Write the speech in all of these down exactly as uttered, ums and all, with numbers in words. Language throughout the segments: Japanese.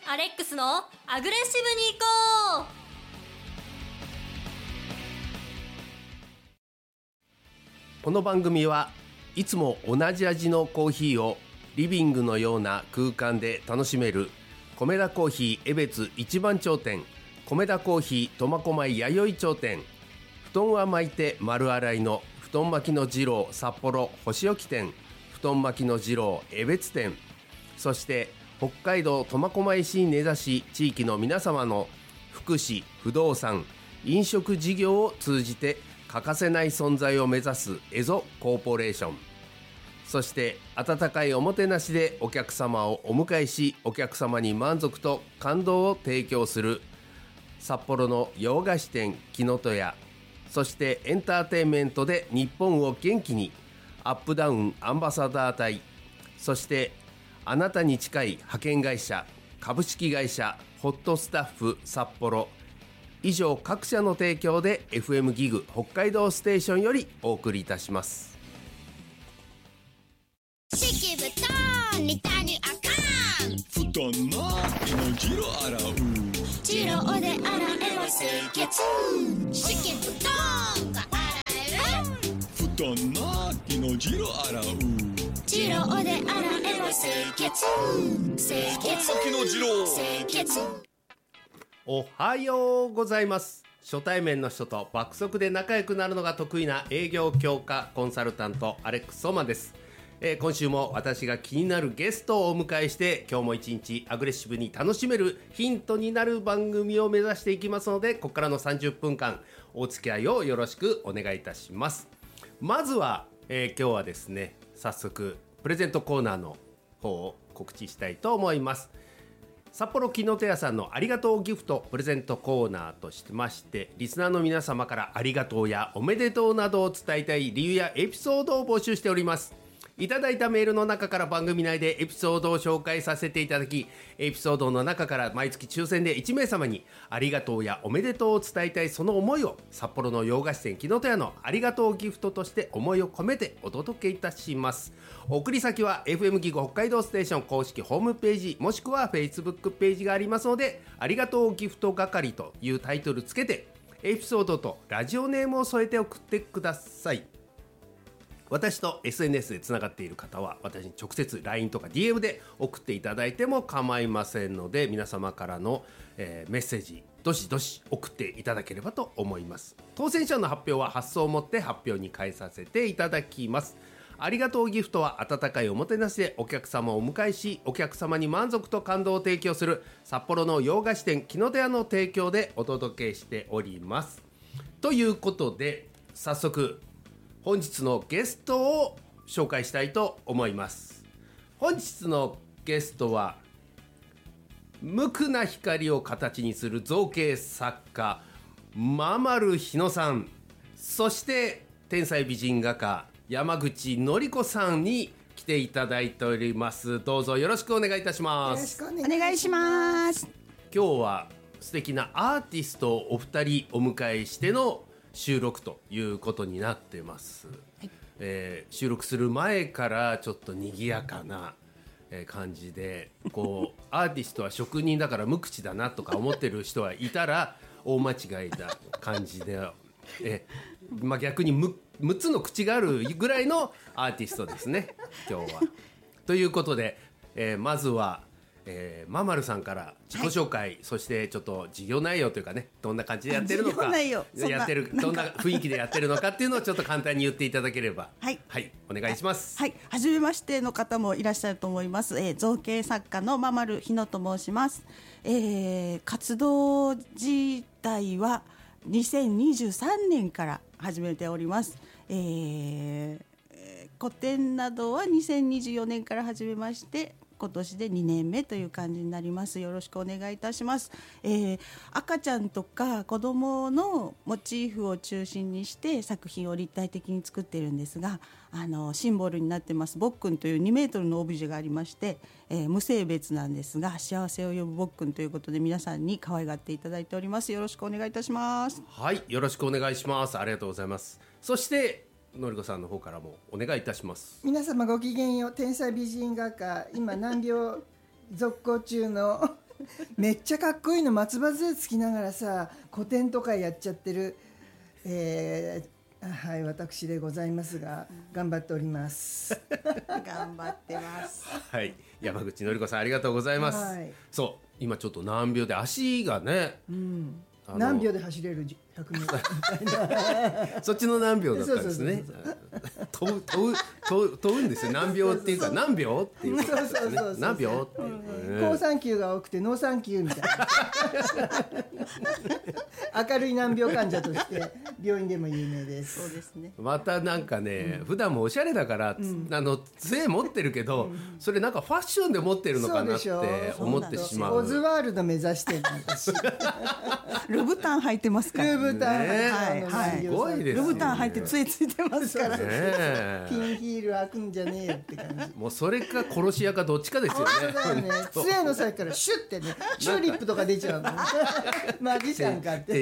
アレックスのアグレッシブに行こう。 この番組はいつも同じ味のコーヒーをリビングのような空間で楽しめる米田コーヒー江別一番頂点、米田コーヒー苫小牧弥生頂点、布団は巻いて丸洗いの布団巻きの二郎札幌星置店、布団巻きの二郎江別店、そして北海道苫小牧市に根ざし地域の皆様の福祉、不動産、飲食事業を通じて欠かせない存在を目指すエゾコーポレーション、そして温かいおもてなしでお客様をお迎えし、お客様に満足と感動を提供する札幌の洋菓子店木の戸屋、そしてエンターテインメントで日本を元気にアップダウンアンバサダー隊、そしてあなたに近い派遣会社株式会社ホットスタッフ札幌、以上各社の提供で エフエム ギグ北海道ステーションよりお送りいたします。 敷布団に谷あかん、 布団の色ジロ洗う、 ジローで洗えば清潔、敷布団が洗える、 布団の色ジロ洗う、 ジローで洗えば清潔、清潔、 のジロ清潔。 おはようございます。初対面の人と爆速で仲良くなるのが得意な営業強化コンサルタントアレックス相馬です。えー、今週も私が気になるゲストをお迎えして、今日も一日アグレッシブに楽しめるヒントになる番組を目指していきますので、ここからのさんじゅっぷんかんお付き合いをよろしくお願いいたします。まずは、えー、今日はですね、早速プレゼントコーナーの方を告知したいと思います。札幌木の手屋さんのありがとうギフトプレゼントコーナーとしてまして、リスナーの皆様からありがとうやおめでとうなどを伝えたい理由やエピソードを募集しております。いただいたメールの中から番組内でエピソードを紹介させていただき、エピソードの中から毎月抽選でいちめいさまにありがとうやおめでとうを伝えたいその思いを、札幌の洋菓子店木の手屋のありがとうギフトとして思いを込めてお届けいたします。送り先は エフエム ギグ北海道ステーション公式ホームページ、もしくは Facebook ページがありますので、ありがとうギフト係というタイトルつけてエピソードとラジオネームを添えて送ってください。私と エスエヌエス でつながっている方は私に直接 ライン とか ディーエム で送っていただいても構いませんので、皆様からの、えー、メッセージどしどし送っていただければと思います。当選者の発表は発送をもって発表に変えさせていただきます。ありがとうギフトは温かいおもてなしでお客様をお迎えし、お客様に満足と感動を提供する札幌の洋菓子店木の手屋の提供でお届けしております。ということで早速本日のゲストを紹介したいと思います。本日のゲストは無垢な光を形にする造形作家ままるひのさん、そして天才美人画家山口のり子さんに来ていただいております。どうぞよろしくお願いいたします。 よろしくお願いします。 今日は素敵なアーティストをお二人お迎えしての収録ということになってます、はい。えー、収録する前からちょっと賑やかな感じで、こうアーティストは職人だから無口だなとか思ってる人はいたら大間違いだ感じで、えーまあ、逆に 6, 6つの口があるぐらいのアーティストですね今日は。ということで、えー、まずはえー、ままるさんから自己紹介、はい、そしてちょっと事業内容というかね、どんな感じでやってるのか、やってるどんな雰囲気でやってるのかっていうのをちょっと簡単に言っていただければ、はい、はい、お願いします。 はい、はじめましての方もいらっしゃると思います。えー、造形作家のままるひのと申します。えー、活動自体はにせんにじゅうさんねんから始めております。えー、個展などはにせんにじゅうよねんから始めまして、今年でにねんめという感じになります。よろしくお願いいたします。えー、赤ちゃんとか子供のモチーフを中心にして作品を立体的に作っているんですが、あのシンボルになってますボックンというにメートルのオブジェがありまして、えー、無性別なんですが幸せを呼ぶボックンということで皆さんに可愛がっていただいております。よろしくお願いいたします。 はい、よろしくお願いします。ありがとうございます。そしてのりこさんの方からもお願いいたします。 皆様ごきげんよう。天才美人画家、今難病続行中のめっちゃかっこいいの松葉杖つきながらさ古典とかやっちゃってる、えー、はい私でございますが頑張っております頑張ってますはい山口のり子さんありがとうございます、 はい、 そう今ちょっと難病で足がね、 うん、 あの何秒で走れるひゃくメートルみたいなそっちの難病だったんですね飛ぶ飛ぶ飛ぶ飛ぶんですよ難病っていうか何秒っていうことですね何秒っていう、 好産球が多くて脳産球みたいな明るい難病患者として病院でも有名ですそうですねまたなんかね、うん、普段もおしゃれだから、うん、あの杖持ってるけど、うん、それなんかファッションで持ってるのかなって思ってしまうオズワールド目指してる私ルブタン履いてますからルブタン、ねはいはい、 すごいですねルブタン履いて杖ついてますから、 ね、 ピンヒール開くんじゃねえよって感じもうそれか殺し屋かどっちかですよね本当だよね杖の先からシュッてねチューリップとか出ちゃうのマジシャンかって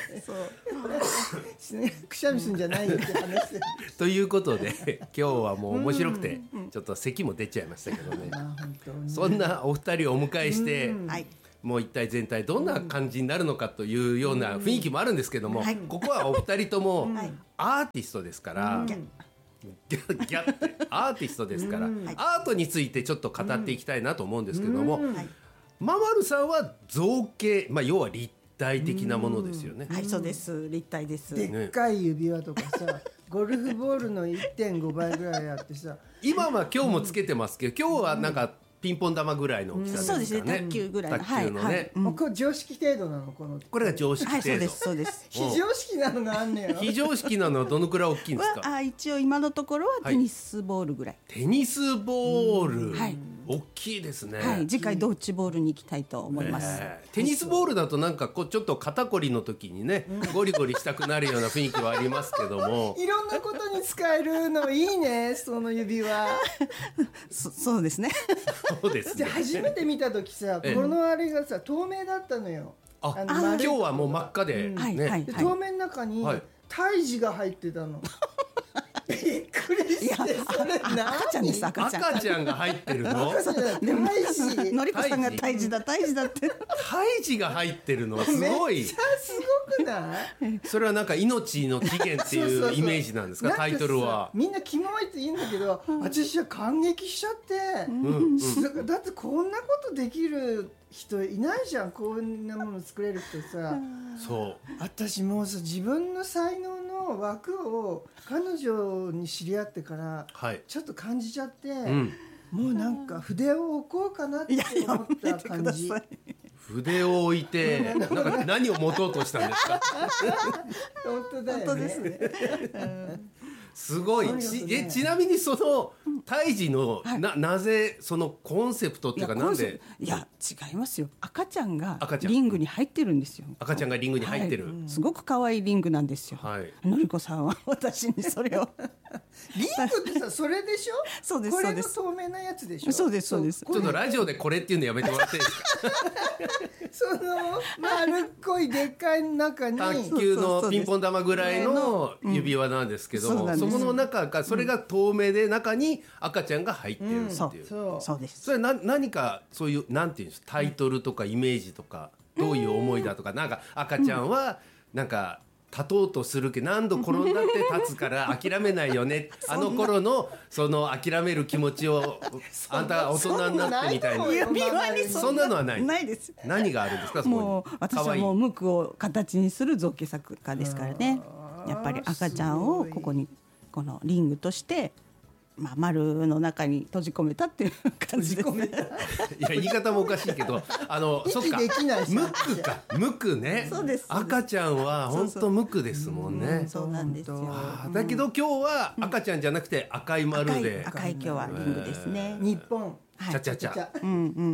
そうくしゃみすんじゃないよって話でということで今日はもう面白くてちょっと咳も出ちゃいましたけどね、そんなお二人をお迎えして、もう一体全体どんな感じになるのかというような雰囲気もあるんですけども、ここはお二人ともアーティストですから、ギャギャってアーティストですから、アートについてちょっと語っていきたいなと思うんですけども、ままるさんは造形、まあ、要は立体的なものですよね。 はいそうです立体です。 でっかい指輪とかさゴルフボールの いってんご 倍ぐらいあってさ今は今日もつけてますけど、今日はなんかピンポン玉ぐらいの大きさですかね、 そうですね卓球ぐらいの卓球のね、はいはいうん、これ常識程度なのこのこれが常識程度、 はい、そうですそうです非常識なのがあんねよ非常識なのはどのくらい大きいんですか。 あ一応今のところはテニスボールぐらい、 はい、テニスボール、 はい大きいですね、 はい、次回ドッジボールに行きたいと思います、 えー、テニスボールだとなんかこうちょっと肩こりの時にね、うん、ゴリゴリしたくなるような雰囲気はありますけどもいろんなことに使えるのいいねその指輪そ, そうですねそうですね初めて見た時さこのあれがさ透明だったのよ。 ああの今日はもう真っ赤で、うんねはいはいはい、 で透明の中に胎児が入ってたのびっくりしてそれ何赤ちゃんです赤ちゃん赤ちゃんが入ってるの赤ちゃんじゃない胎児のりこさんが胎児だ胎児だって胎児が入ってるのすごいめっちゃすごくないそれはなんか命の起源っていうイメージなんですかタイトルは。 みんなキモいって言うんだけど、うん、私は感激しちゃって、うんうん、だってこんなことできる人いないじゃんこんなもの作れる人さ。 そう私もうさ自分の才能の枠を彼女に知り合ってから、はい、ちょっと感じちゃって、うん、もうなんか筆を置こうかなって思った感じ。 筆を置いてなんか何を持とうとしたんですか本当だよね。 本当ですね、 うんすごい ち, えちなみにその胎児の、はい、な, なぜそのコンセプトっていうかなんでいや違いますよ赤ちゃんがリングに入ってるんですよ。 赤ちゃんがリングに入ってる、はい、 すごく可愛いリングなんですよ、はい、のりこさんは私にそれをリングってさそれでしょそうですこれの透明なやつでしょ。 そうですそうです。 ちょっとラジオでこれっていうのやめてもらっていいですかその丸っこいでっかい中に卓球のピンポン玉ぐらいの指輪なんですけども、うん、そ, そこの中かそれが透明で中に赤ちゃんが入ってるっていう、うん、そうそうです。 それな何かそういうなんていうんですタイトルとかイメージとかどういう思いだとか、なんか赤ちゃんはなんか立とうとするけど何度転んだって立つから諦めないよねあの頃のその諦める気持ちをあんたが大人になってみたいな指輪にそんなのはないないです。 何があるんですかそこに。 もう私はもう無垢を形にする造形作家ですからね。やっぱり赤ちゃんをここにこのリングとしてまあ、丸の中に閉じ込めたっていう感じですね。 いや言い方もおかしいけどあのそっか無垢か無垢ね。 そうです赤ちゃんは本当無垢ですもんね。 そうなんですよ。 だけど今日は赤ちゃんじゃなくて赤い丸で、 赤い、赤い今日はリングですね。 日本チャチャチャ、 うんうん、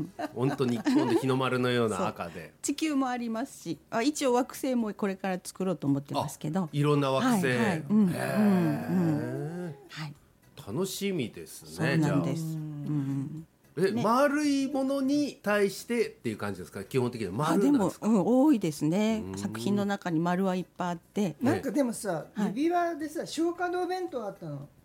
本当日本で日の丸のような赤で地球もありますし、あ一応惑星もこれから作ろうと思ってますけど、 いろんな惑星、はいはいうんうんうん、はい楽しみですね。 そうなんです。うん、 え、ね、丸いものに対してっていう感じですか。基本的には丸なんですか。 あでも、うん、多いですね。作品の中に丸はいっぱいあって、 なんかでもさ、指輪でさ、松花堂弁当あったの。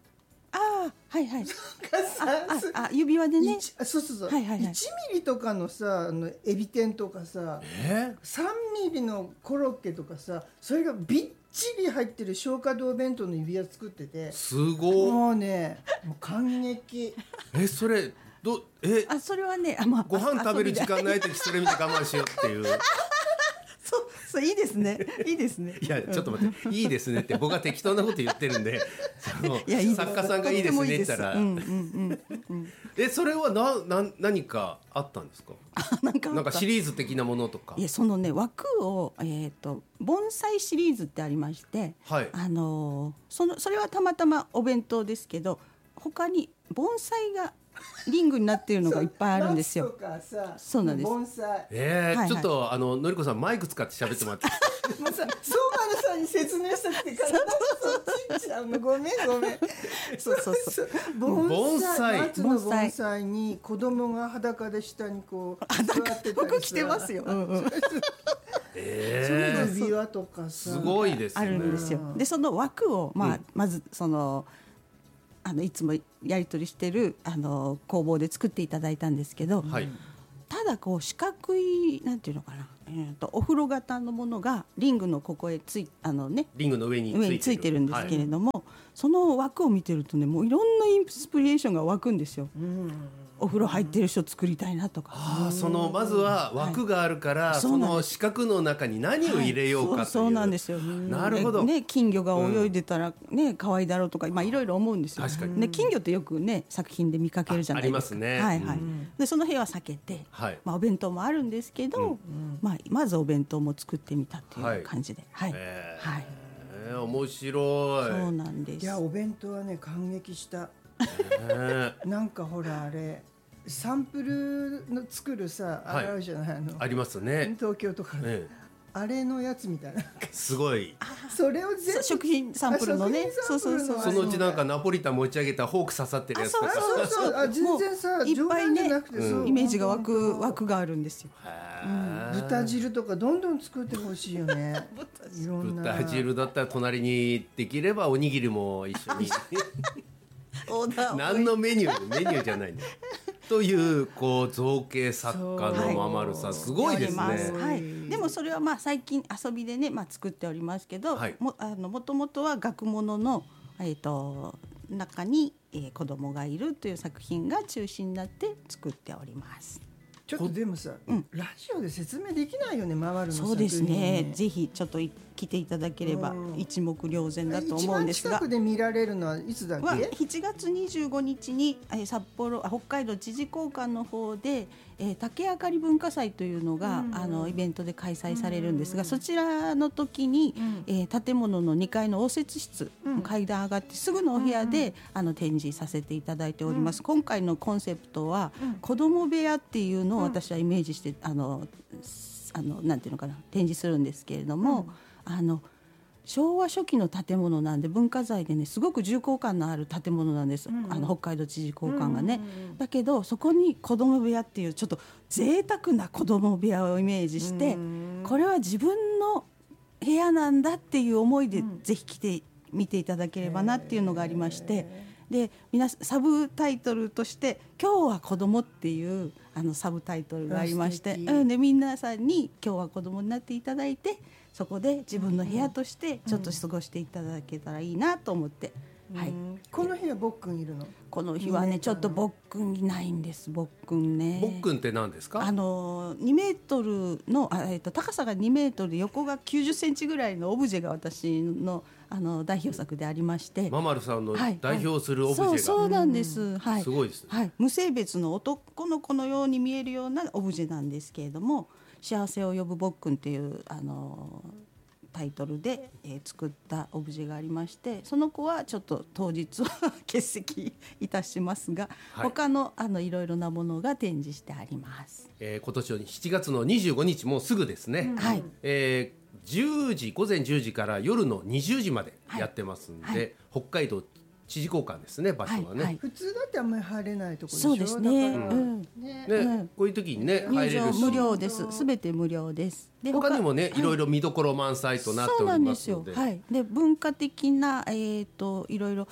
あはいはい。 あああ指輪でね。 そうそうそう、 はいはいはい、 いちミリとかのさあのエビ天とかさ、 えさんミリのコロッケとかさ、それがびっちり入ってる松花堂弁当の指輪作ってて、 すごい。 もうねもう感激。 えそれどえあそれはねあ、まあ、 ご飯食べる時間ない時それ見て我慢しようっていうそうそういいですねいいですね。 いやちょっと待って、いいですねって僕が適当なこと言ってるんで、そのいやいい作家さんがいいですねって言ったら、 うんうんうんうん、 えそれはなな何かあったんですか？ なんかなんかシリーズ的なものとか。 いやそのね枠を、えー、と盆栽シリーズってありまして、 はい、 あのー、そのそれはたまたまお弁当ですけど、他に盆栽がリングになっているのがいっぱいあるんですよ。そうなんです。 盆栽。 えーはいはい、 ちょっとあののりこさんマイク使って喋ってもらって。 もうさ、相馬野さんに説明したくて体がそっちゃうのごめんごめん。 そうそうそう。 盆栽。松の盆栽に子供が裸で下にこう座ってたりさ。 服着てますよ。うんうん。 えー、 それ指輪とかさ。 すごいですね。 あるんですよ。でその枠をまあ、うん、まずその。あのいつもやり取りしてるあの工房で作っていただいたんですけど、はい、ただこう四角いなんていうのかな、えー、とお風呂型のものがリングのここへついあのねリングの上に上についてるんですけれども、はい、その枠を見てるとねもういろんなインスピレーションが湧くんですよ。うんお風呂入ってる人作りたいなとか、 あそのまずは枠があるから、はい、その四角の中に何を入れようかという、はい、 そう、そうなんですよ。 なるほど、 ね、金魚が泳いでたら、ね、可愛いだろうとか、まあ、いろいろ思うんですよ。 確かに、 ね、金魚ってよく、ね、作品で見かけるじゃないですか。 あ, ありますね、 はいはい、でその辺は避けて、はいまあ、お弁当もあるんですけど、うんまあ、まずお弁当も作ってみたっていう感じで、はいはいえーはいえー、面白い。 そうなんです。 いやお弁当はね感激した、えー、なんかほらあれサンプルの作るさ、はい、あるじゃないあのありますね東京とか、ねええ、あれのやつみたいなすごいそれを全部食品サンプルのねそうそうそうそのうちなんかナポリタン持ち上げたフォーク刺さってるやつとかそうそうそうあ全然さいっぱいね、 うん、 イメージが湧く枠があるんですよ、 うん、豚汁とかどんどん作ってほしいよねいろんな豚汁だったら隣にできればおにぎりも一緒に何のメニューメニューじゃないのというこう造形作家のままるさん、すごいですね。 はい、でもそれはまあ最近遊びでね、まあ、作っておりますけど、はい、も, あのもともとは学物の、えー、と中に、えー、子供がいるという作品が中心になって作っております。 ちょっとでもさ、うん、ラジオで説明できないよね、回るの。 そうですね、ぜひちょっと来ていただければ一目瞭然だと思うんですが、 一番近くで見られるのはいつだっけ？ しちがつにじゅうごにちに札幌北海道知事公館の方で、えー、竹あかり文化祭というのが、うん、あのイベントで開催されるんですが、うん、そちらの時に、うんえー、建物のにかいの応接室、うん、階段上がってすぐのお部屋で、うん、あの展示させていただいております、うん、今回のコンセプトは、うん、子ども部屋っていうのを私はイメージして、あのあのなんていうのかな展示するんですけれども、うん、あの昭和初期の建物なんで文化財でねすごく重厚感のある建物なんです、うん、あの北海道知事公館がね、うんうんうん、だけどそこに子ども部屋っていうちょっと贅沢な子ども部屋をイメージして、うん、これは自分の部屋なんだっていう思いで、うん、ぜひ来て見ていただければなっていうのがありまして、で皆サブタイトルとして今日は子どもっていうあのサブタイトルがありまして、うん、で皆さんに今日は子どもになっていただいてそこで自分の部屋としてちょっと過ごしていただけたらいいなと思って、うんはい、 この日はぼっくんいるの？ この日はねちょっとぼっくんいないんです。ぼっくんね。 ぼっくんって何ですか？ あのにメートルのあ、えっと、高さがにメートルで横がきゅうじゅっセンチぐらいのオブジェが私のあの代表作でありまして、 ままるさんの代表するオブジェが、はいはい、 そう、そうなんです、はい、 すごいですね、 はい、無性別の男の子のように見えるようなオブジェなんですけれども、幸せを呼ぶぼっくんっていうあのタイトルで、えー、作ったオブジェがありまして、その子はちょっと当日は欠席いたしますが、はい、他のあのいろいろなものが展示してあります、 えー、今年のしちがつのにじゅうごにちもうすぐですね、うんはいえーじゅうじ午前じゅうじから夜のにじゅうじまでやってますんで、はいはい、北海道知事公館ですね、場所はね、はいはい、 普通だってあんまり入れないところでしょ。 そうですね、うんねねうん、こういう時にね入れるし入場無料です。すべて無料です。 で他にもね、はい、いろいろ見どころ満載となっておりますので、 そうなんですよ、はい、で文化的な、えー、といろいろ、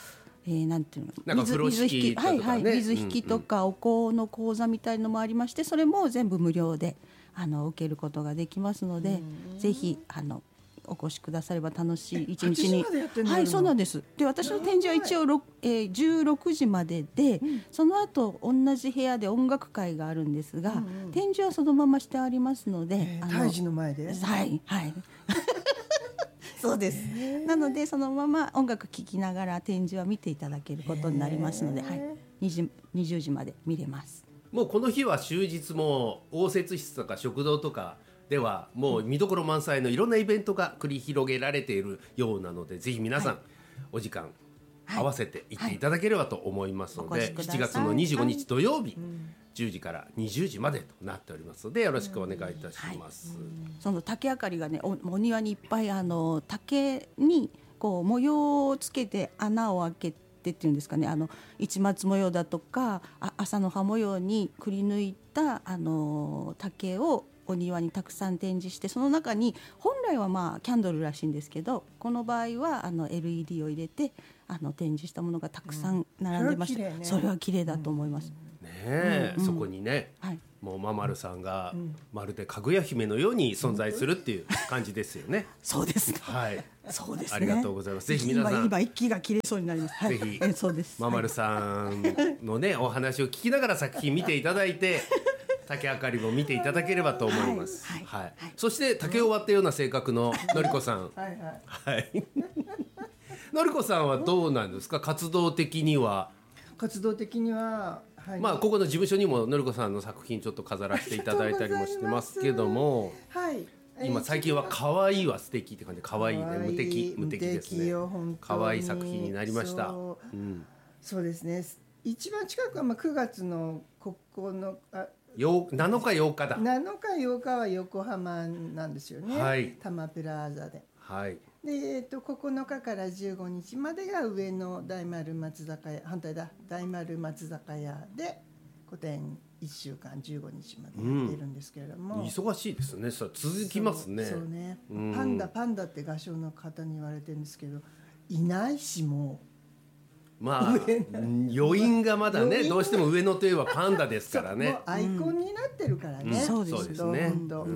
えー、なんていうのなんか風呂敷とかね、 はいはい、水引きとかお香の講座みたいのもありまして、それも全部無料であの受けることができますので、ぜひあのお越しくだされば楽しい一日に。はい、そうなんです。で、私の展示は一応、えー、じゅうろくじまでで、うん、その後同じ部屋で音楽会があるんですが、うんうん、展示はそのまましてありますので、 あの胎児の前で、 はいはいそうです。なのでそのまま音楽聴きながら展示は見ていただけることになりますので、はい、にじにじゅうじまで見れます。 もうこの日は終日も応接室とか食堂とかではもう見どころ満載のいろんなイベントが繰り広げられているようなので、ぜひ皆さんお時間合わせて行っていただければと思いますので、はいはい、しちがつのにじゅうごにち土曜日、はい、じゅうじからにじゅうじまでとなっておりますので、よろしくお願いいたします。はい、 その竹あかりがね、 お, お庭にいっぱいあの竹にこう模様をつけて穴を開けてっていうんですかね、あの市松模様だとかあ麻の葉模様にくり抜いたあの竹をお庭にたくさん展示して、その中に本来はまあキャンドルらしいんですけど、この場合はあの エルイーディー を入れてあの展示したものがたくさん並んでました。うん、それは綺麗だと思います。 うん、ねえ、うんうん、そこにね、はい、もうままるさんがまるでかぐや姫のように存在するっていう感じですよね。 そうですね。 はい。 そうですね。 ありがとうございます。ぜひ皆さん、 今今息が切れそうになります。はい、 ぜひそうです。 ままるさんのねお話を聞きながら作品見ていただいて。竹あかりも見ていただければと思います。はいはいはい、そして竹を終わったような性格ののりこさん。はいはいはい。のりこさんはどうなんですか、活動的には。 活動的には、 はい、まあここの事務所にものりこさんの作品ちょっと飾らせていただいたりもしてますけども、 はい、 今最近は可愛いは素敵って感じで、可愛いね、無敵無敵ですね。可愛い作品になりました。 そう、うん、そうですね。一番近くはまあくがつのここのあなのかようかだ。 なのかようかは横浜なんですよね。はい、タマプラザで。はい。で、えっとここのかからじゅうごにちまでが上野大丸松坂屋、反対だ大丸松坂屋で個展いっしゅうかんじゅうごにちまでやってるんですけれども、 うん、忙しいですね。それ続きますね。 そう、そうね、うん。パンダパンダって画商の方に言われてるんですけど、いないしもう。 まあ余韻がまだね、どうしても上野といえばパンダですからね。 もうアイコンになってるからね。うん、 そうですね。 うん、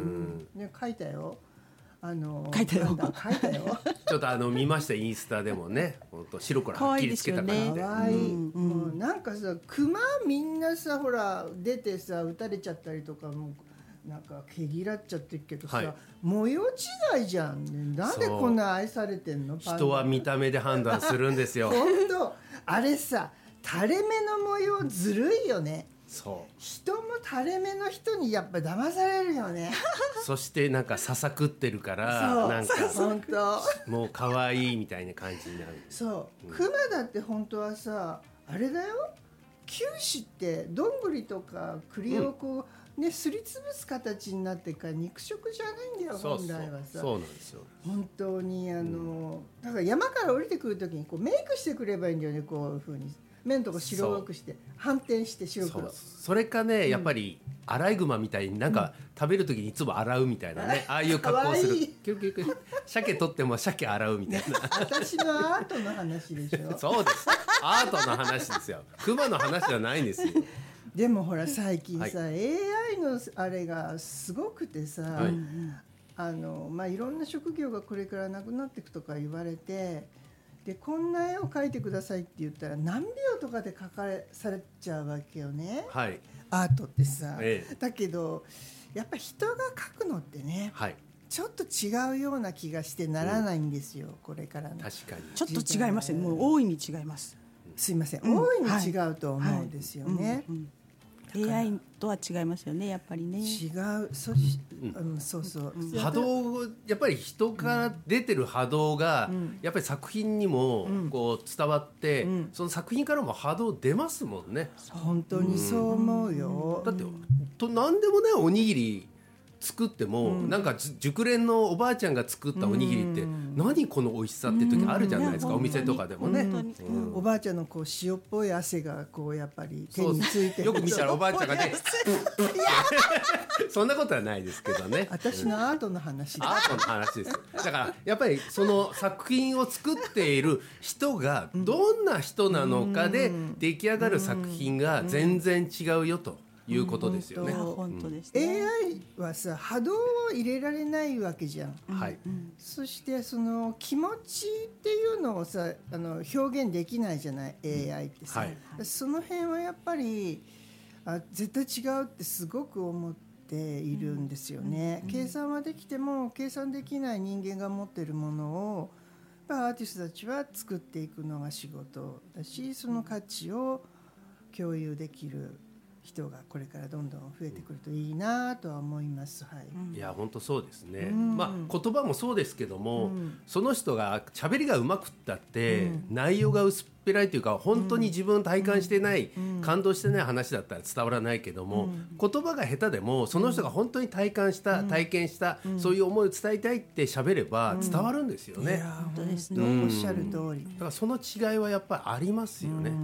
ね、書いたよ。あの書いたよ。 書いたよ。 ちょっとあの見ました、インスタでもね、本当白黒はっきりつけた感じで。 可愛い。もうなんかさ、熊みんなさ、ほら出てさ撃たれちゃったりとかも。なんか毛嫌っちゃってるけどさ、はい、模様違いじゃん、ね、なんでこんな愛されてんの。 人は見た目で判断するんですよ。 本当あれさ、垂れ目の模様ずるいよね。そう人も垂れ目の人にやっぱ騙されるよね。 そしてなんかささくってるからなんか本当もう可愛いみたいな感じになる。 そう、うん、熊だって本当はさあれだよ、球歯ってどんぐりとか栗をこう、うんね、すりつぶす形になってから肉食じゃないんだよ。本来はさ。 そうなんですよ。 本当にあの、うん、だから山から降りてくるときにこうメイクしてくればいいんだよね。こういう風に目のとこ白くして反転して白黒。 そ, それかね、やっぱりアライグマみたいになんか、うん、食べるときにいつも洗うみたいなね、ああいう格好をする。キュキュキュ鮭取っても鮭洗うみたいな。 私のアートの話でしょ。 そうです。アートの話ですよ。熊の話じゃないんですよ。 でもほら最近さ、はい、エーアイ のあれがすごくてさ、はい、あのまあいろんな職業がこれからなくなっていくとか言われて、でこんな絵を描いてくださいって言ったら何秒とかで描かれされちゃうわけよね、はい、アートってさ、ええ、だけどやっぱ人が描くのってね、はい、ちょっと違うような気がしてならないんですよ、うん、これからの。 確かにちょっと違いますね。もう大いに違います。 すいません、うん、大いに違うと思うんですよね、はいはい、うんうん、 エーアイ とは違いますよね、やっぱりね。 違う、そ、うんうん、そうそう、うん、 波動、やっぱり人から出てる波動が、うん、やっぱり作品にもこう伝わって、うん、その作品からも波動出ますもんね。 本当にそう思うよ、 うん、だってと何でもね、おにぎり作っても、うん、なんか熟練のおばあちゃんが作ったおにぎりって、 何この美味しさって時あるじゃないですか、お店とかでもね、 うん、おばあちゃんのこう塩っぽい汗がこうやっぱり手についてよく見たらおばあちゃんがねそんなことはないですけどね、 私のアートの話アートの話です。だからやっぱりその作品を作っている人がどんな人なのかで出来上がる作品が全然違うよということですよね。 本当ですね。 エーアイ はさ波動を入れられないわけじゃん、 はい、 そしてその気持ちっていうのをさあの表現できないじゃない エーアイ ってさ、はい、その辺はやっぱりあ絶対違うってすごく思っているんですよね、うん、計算はできても計算できない人間が持っているものをアーティストたちは作っていくのが仕事だし、その価値を共有できる人がこれからどんどん増えてくるといいなとは思います、はい、 いや本当そうですね、うん、まあ、言葉もそうですけども、うん、その人が喋りがうまくったって、うん、内容が薄っぺらいというか本当に自分体感してない、うん、感動してない話だったら伝わらないけども、うん、言葉が下手でもその人が本当に体感した、うん、体験した、うん、そういう思いを伝えたいって喋れば伝わるんですよね、うん、いや本当ですね、うん、おっしゃる通りだからその違いはやっぱりありますよね、うんうん、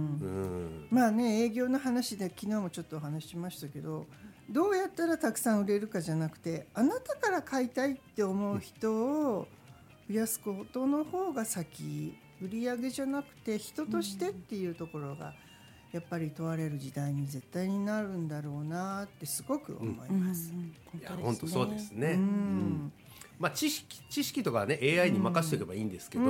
まあね営業の話で昨日もちょっとお話ししましたけど、どうやったらたくさん売れるかじゃなくてあなたから買いたいって思う人を増やすことの方が先、売り上げじゃなくて人としてっていうところがやっぱり問われる時代に絶対になるんだろうなってすごく思います、うんうん、 いや本当そうですね、うんうんまあ、知識、知識とかはね エーアイ に任せておけばいいんですけど、うん、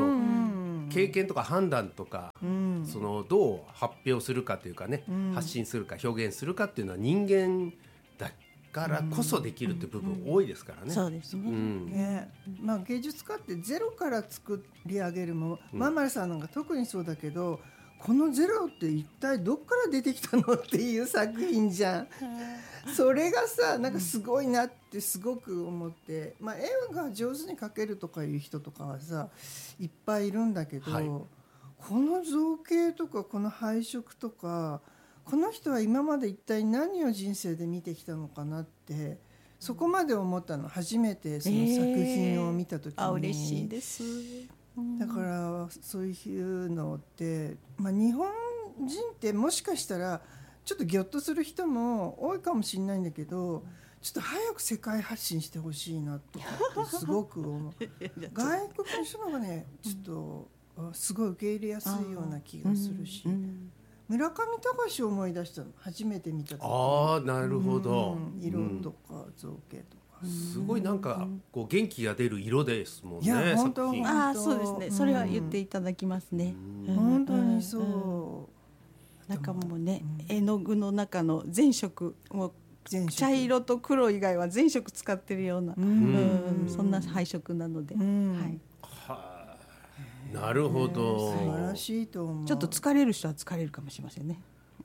経験とか判断とか、うん、そのどう発表するかというかね、うん、発信するか表現するかっていうのは人間だからこそできるっていう部分多いですからね、うん、 そうですね、うんねまあ、芸術家ってゼロから作り上げるも、うん、マンマルさんなんか特にそうだけどこのゼロって一体どっから出てきたのっていう作品じゃんそれがさなんかすごいなってすごく思って、まあ、絵が上手に描けるとかいう人とかはさいっぱいいるんだけど、はい、この造形とかこの配色とかこの人は今まで一体何を人生で見てきたのかなってそこまで思ったの初めてその作品を見た時に、えー、 あ嬉しいです、 だからそういうのって、まあ、日本人ってもしかしたらちょっとギョッとする人も多いかもしれないんだけどちょっと早く世界発信してほしいなとかってすごく思う外国の人の方がねちょっとすごい受け入れやすいような気がするし、うんうん、村上隆を思い出したの初めて見た時。 ああなるほど、 うん、色とか造形とかすごいなんかこう元気が出る色ですもんね。いや本当あそうですね、それは言っていただきますね、 うん、本当にそう、うんうん、 中もね、うん、絵の具の中の全色もう茶色と黒以外は全色使ってるような、うんうん、そんな配色なので、うんはい、 はあ、なるほど、 素晴らしいと思う。 ちょっと疲れる人は疲れるかもしれませんね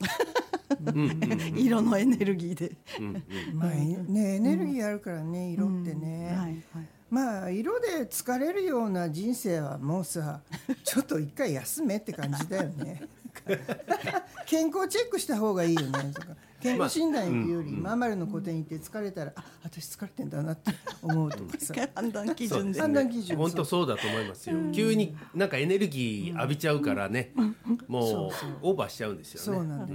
色のエネルギーで、うんうんまあね、エネルギーあるからね、うん、色ってね、うんはいはい、まあ色で疲れるような人生はもうさちょっと一回休めって感じだよね健康チェックした方がいいよね健康診断行くより、まあ、ママルの個展行って疲れたら、あ、私疲れてんだなって思うとかさ判断基準で、 判断基準本当そうだと思いますよ、うん、急になんかエネルギー浴びちゃうからね、うん、もうそうそうオーバーしちゃうんですよね。 そうなんだよね、うん、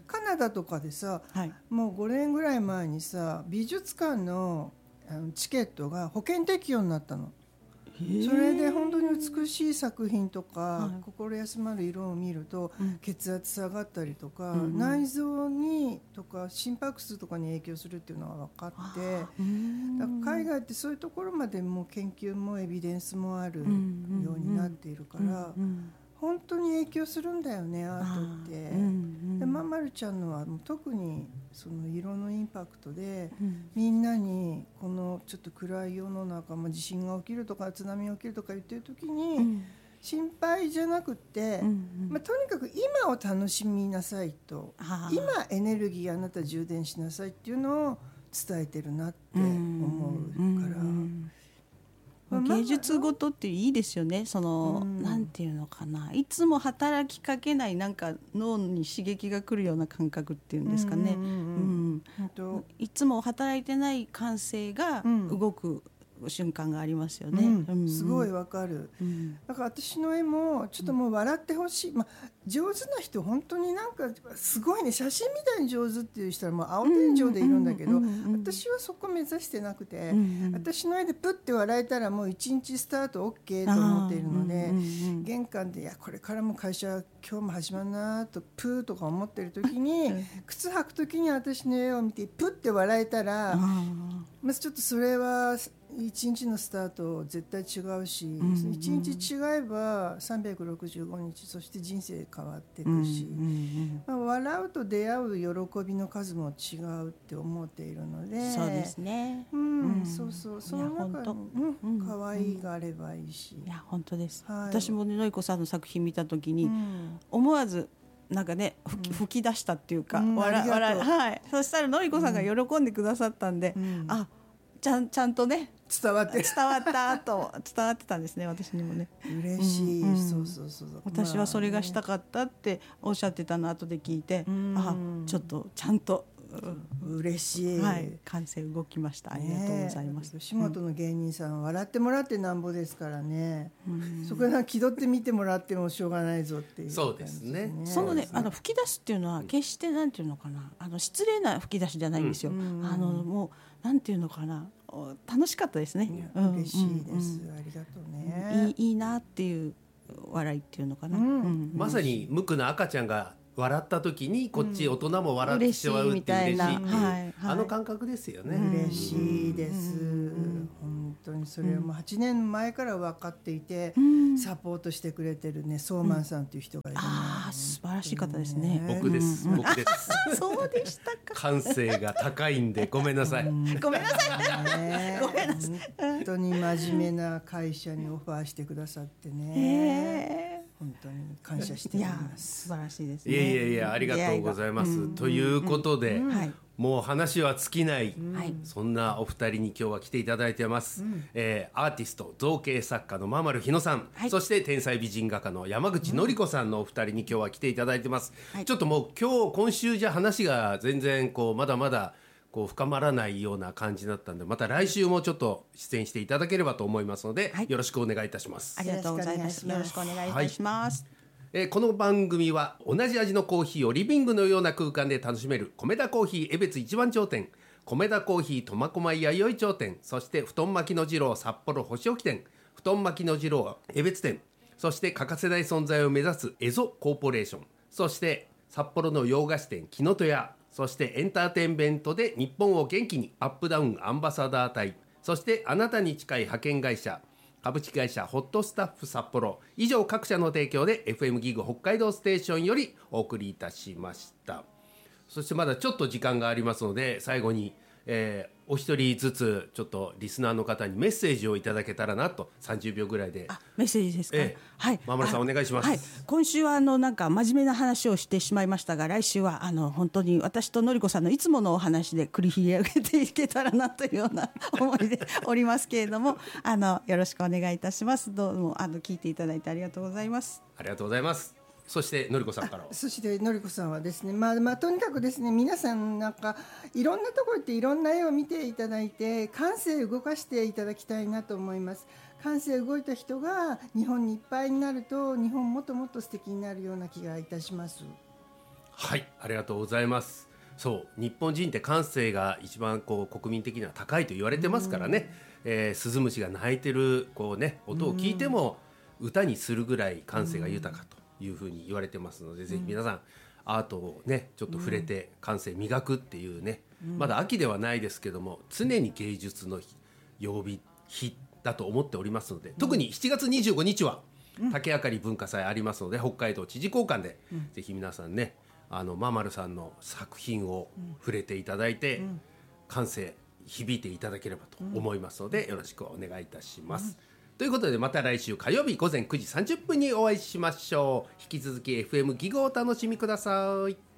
カナダとかでさ、はい、もうごねんぐらい前にさ美術館 の, あのチケットが保険適用になったの。それで本当に美しい作品とか、はい、心休まる色を見ると、うん、血圧下がったりとか、うん、内臓にとか心拍数とかに影響するっていうのが分かって、だから海外ってそういうところまでも研究もエビデンスもあるようになっているから、うんうんうん本当に影響するんだよねアートって、うんうん、でまんまるちゃんのはもう特にその色のインパクトで、うん、みんなにこのちょっと暗い世の中、まあ、地震が起きるとか津波が起きるとか言ってる時に、うん、心配じゃなくて、うんうんまあ、とにかく今を楽しみなさいと、今エネルギーあなた充電しなさいっていうのを伝えてるなって思うから、うんうん芸術ごとっていいですよね。その、うん、なんていうのかな、いつも働きかけないなんか脳に刺激が来るような感覚っていうんですかね、うんうんうん、いつも働いてない感性が動く瞬間がありますよね、 うんうんうん、 すごいわかる、うん、だから私の絵もちょっともう笑ってほしい、まあ、上手な人本当になんかすごいね、写真みたいに上手っていう人はもう青天井でいるんだけど、私はそこ目指してなくて、うんうん、私の絵でプッて笑えたらもう一日スタート OK と思っているので、うんうんうん、玄関でいやこれからも会社今日も始まるなとプーとか思ってる時に靴履く時に私の絵を見てプッて笑えたら、まずちょっとそれは一日のスタート絶対違うし、うんうん、一日違えばさんびゃくろくじゅうごにち、そして人生変わっていくし、うんうんうん、まあ、笑うと出会う喜びの数も違うって思っているので、 そうですね、 うんうん、そうそう、その中に、うん、可愛いがあればいいし、 いや本当です、 はい、 私もねのりこさんの作品見た時に、うん、思わずなんかね吹き、吹き出したっていうか、うん、笑笑はい、そしたらのりこさんが喜んでくださったんで、うん、あちゃん、ちゃんとね伝わって伝わったと伝わってたんですね、私にもね。 嬉しい、うんうん、そうそうそう、 私はそれがしたかったっておっしゃってたの後で聞いて、まあね、あちょっとちゃんと、 うん、嬉しい、 はい、感性動きました。ありがとうございます。 吉本の芸人さんは笑ってもらってなんぼですからね、うん、そこで気取って見てもらってもしょうがないぞっていう、 そうですね。 そのね、あの吹き出すっていうのは決してなんていうのかな、あの失礼な吹き出しじゃないんですよ、うん、あのもうなんていうのかな、楽しかったですね。 嬉しいです、うん、ありがとうね。 いい、いいなっていう笑いっていうのかな、うんうん、まさに無垢な赤ちゃんが笑った時にこっち大人も笑ってしまうっていう嬉しいっていう、はい、あの感覚ですよね。 嬉しいです、うん、本当にそれはもうはちねんまえから分かっていて、うん、サポートしてくれてるねソーマンさんという人がいる、うん、 あ素晴らしい方ですね。 僕です、うん、僕ですそうでしたか。 感性が高いんでごめんなさい、うん、 ごめんなさい、ね、ごめんなさい。 本当に真面目な会社にオファーしてくださってね、本当に感謝しております。 素晴らしいですね。 いやいやいや、ありがとうございます。ということで、うんうん、もう話は尽きない、うん、そんなお二人に今日は来ていただいてます、うん、えー、アーティスト造形作家のままるひのさん、はい、そして天才美人画家の山口のり子さんのお二人に今日は来ていただいてます、はい、ちょっともう今日今週じゃ話が全然こうまだまだこう深まらないような感じだったんで、また来週もちょっと出演していただければと思いますので、はい、よろしくお願いいたします。 ありがとうございます。よろしくお願いいたします、 はい、えー、この番組は同じ味のコーヒーをリビングのような空間で楽しめる米田コーヒー江別一番町店、米田コーヒー苫小牧弥生町店、そして布団巻きの次郎札幌星置店、布団巻きの次郎江別店、そして欠かせない存在を目指すエゾコーポレーション、そして札幌の洋菓子店木の戸屋、そしてエンターテインメントで日本を元気にアップダウンアンバサダー隊、そしてあなたに近い派遣会社株式会社ホットスタッフ札幌、以上各社の提供で エフエム ギグ北海道ステーションよりお送りいたしました。そしてまだちょっと時間がありますので、最後に、えー、お一人ずつちょっとリスナーの方にメッセージをいただけたらなと。さんじゅうびょうぐらいで。 あ、メッセージですか、えー、はい、 まもるさんお願いします。 はい、今週はあのなんか真面目な話をしてしまいましたが、来週はあの本当に私とのりこさんのいつものお話で繰り広げていけたらなというような思いでおりますけれどもあのよろしくお願いいたします。どうもあの聞いていただいてありがとうございます。 ありがとうございます。そしてのりこさんからそしてのりこさんはですね、まあまあ、とにかくですね、皆さんなんかいろんなところ行っていろんな絵を見ていただいて感性を動かしていただきたいなと思います。感性動いた人が日本にいっぱいになると日本もっともっと素敵になるような気がいたします。 はい、ありがとうございます。そう、日本人って感性が一番こう国民的には高いと言われてますからね、えー、スズムシが鳴いてるこう、ね、音を聞いても歌にするぐらい感性が豊かというふうに言われてますので、ぜひ皆さんアートをねちょっと触れて感性磨くっていうね、まだ秋ではないですけども常に芸術の曜日日だと思っておりますので、特にしちがつにじゅうごにちは竹あかり文化祭ありますので、北海道知事公館でぜひ皆さんね、あのままるさんの作品を触れていただいて感性響いていただければと思いますので、よろしくお願いいたします。ということでまた来週火曜日午前くじさんじゅっぷんにお会いしましょう。引き続き エフエム ギグをお楽しみください。